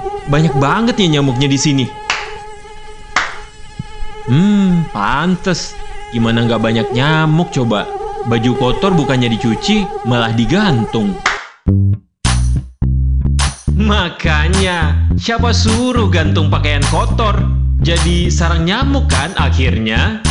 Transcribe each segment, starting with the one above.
banyak banget ya nyamuknya di sini. Pantes. Gimana nggak banyak nyamuk coba? Baju kotor bukannya dicuci, malah digantung. Makanya, siapa suruh gantung pakaian kotor? Jadi sarang nyamuk kan akhirnya?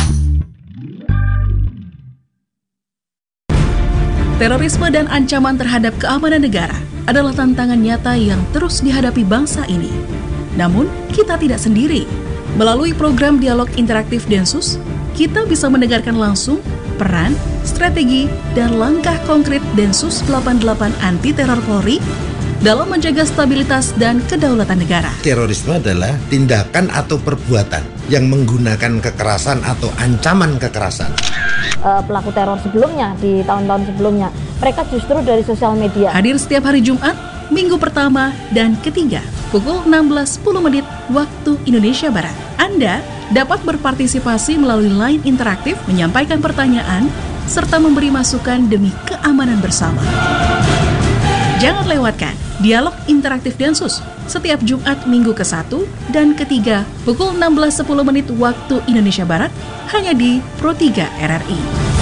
Terorisme dan ancaman terhadap keamanan negara adalah tantangan nyata yang terus dihadapi bangsa ini. Namun, kita tidak sendiri. Melalui program Dialog Interaktif Densus, kita bisa mendengarkan langsung peran, strategi, dan langkah konkret Densus 88 Anti Teror Polri dalam menjaga stabilitas dan kedaulatan negara. Terorisme adalah tindakan atau perbuatan yang menggunakan kekerasan atau ancaman kekerasan. Pelaku teror sebelumnya, di tahun-tahun sebelumnya, mereka justru dari sosial media. Hadir setiap hari Jumat, minggu pertama dan ketiga, pukul 16.10 waktu Indonesia Barat. Anda dapat berpartisipasi melalui line interaktif, menyampaikan pertanyaan, serta memberi masukan demi keamanan bersama. Jangan lewatkan Dialog Interaktif Densus setiap Jumat minggu ke-1 dan ke-3 pukul 16.10 waktu Indonesia Barat hanya di Pro 3 RRI.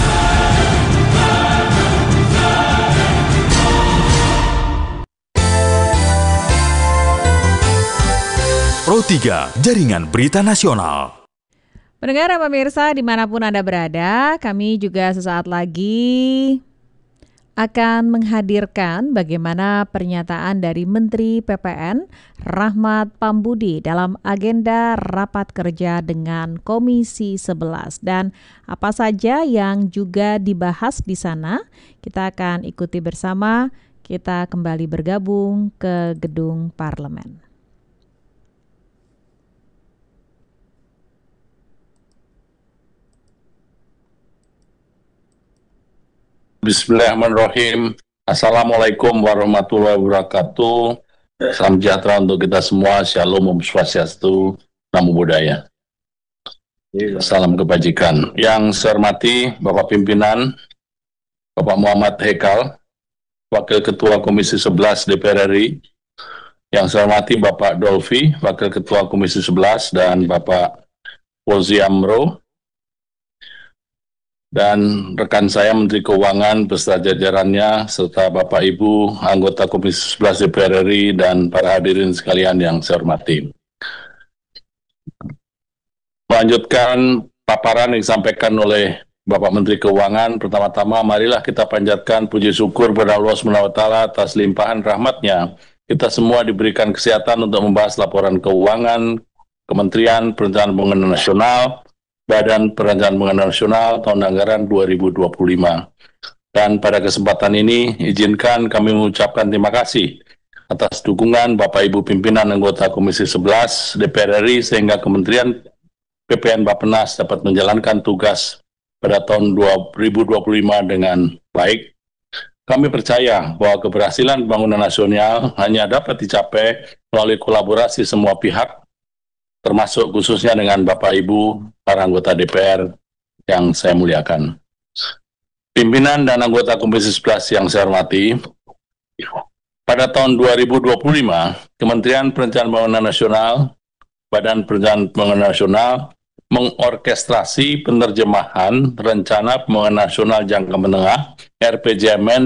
Pro 3, Jaringan Berita Nasional. Pendengar dan pemirsa dimanapun Anda berada, kami juga sesaat lagi akan menghadirkan bagaimana pernyataan dari Menteri PPN Rahmat Pambudi dalam agenda rapat kerja dengan Komisi 11 dan apa saja yang juga dibahas di sana. Kita akan ikuti bersama, kita kembali bergabung ke gedung parlemen. Bismillahirrahmanirrahim. Assalamualaikum warahmatullahi wabarakatuh. Salam sejahtera untuk kita semua. Shalom, Om Swastiastu, Namo Buddhaya. Salam kebajikan. Yang saya hormati Bapak Pimpinan, Bapak Muhammad Hekal, Wakil Ketua Komisi 11 DPR RI. Yang saya hormati Bapak Dolfi, Wakil Ketua Komisi 11, dan Bapak Fauzi Amro, dan rekan saya Menteri Keuangan beserta jajarannya, serta Bapak Ibu anggota Komisi 11 DPR RI dan para hadirin sekalian yang saya hormati. Melanjutkan paparan yang disampaikan oleh Bapak Menteri Keuangan, pertama-tama marilah kita panjatkan puji syukur kepada Allah SWT atas limpahan rahmat-Nya. Kita semua diberikan kesehatan untuk membahas laporan keuangan Kementerian Perencanaan Pembangunan Nasional, Badan Perencanaan Pembangunan Nasional tahun anggaran 2025. Dan pada kesempatan ini, izinkan kami mengucapkan terima kasih atas dukungan Bapak Ibu pimpinan anggota Komisi 11 DPR RI sehingga Kementerian PPN Bappenas dapat menjalankan tugas pada tahun 2025 dengan baik. Kami percaya bahwa keberhasilan pembangunan nasional hanya dapat dicapai melalui kolaborasi semua pihak, termasuk khususnya dengan Bapak Ibu para anggota DPR yang saya muliakan. Pimpinan dan anggota Komisi 11 yang saya hormati, pada tahun 2025, Kementerian Perencanaan Pembangunan Nasional, Badan Perencanaan Pembangunan Nasional, mengorkestrasi penerjemahan Rencana Pembangunan Nasional Jangka Menengah RPJMN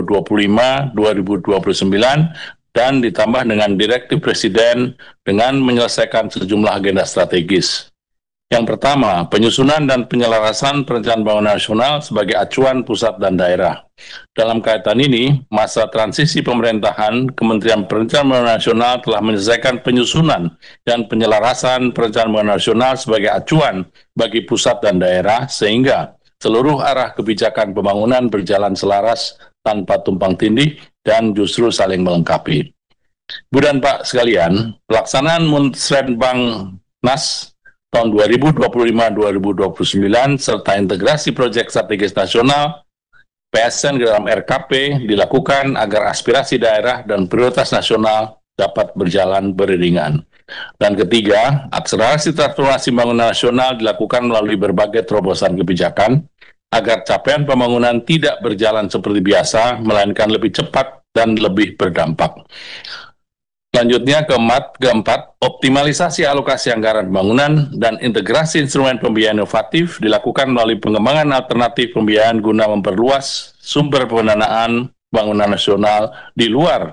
2025-2029 dan ditambah dengan Direktif Presiden dengan menyelesaikan sejumlah agenda strategis. Yang pertama, penyusunan dan penyelarasan perencanaan pembangunan nasional sebagai acuan pusat dan daerah. Dalam kaitan ini, masa transisi pemerintahan Kementerian Perencanaan Pembangunan Nasional telah menyelesaikan penyusunan dan penyelarasan perencanaan pembangunan nasional sebagai acuan bagi pusat dan daerah, sehingga seluruh arah kebijakan pembangunan berjalan selaras tanpa tumpang tindih dan justru saling melengkapi. Bu dan Pak sekalian, pelaksanaan Musrenbang Nas tahun 2025-2029 serta integrasi proyek strategis nasional PSN ke dalam RKP dilakukan agar aspirasi daerah dan prioritas nasional dapat berjalan beriringan. Dan ketiga, akselerasi transformasi pembangunan nasional dilakukan melalui berbagai terobosan kebijakan agar capaian pembangunan tidak berjalan seperti biasa, melainkan lebih cepat dan lebih berdampak. Selanjutnya keempat, optimalisasi alokasi anggaran pembangunan dan integrasi instrumen pembiayaan inovatif dilakukan melalui pengembangan alternatif pembiayaan guna memperluas sumber pendanaan pembangunan nasional di luar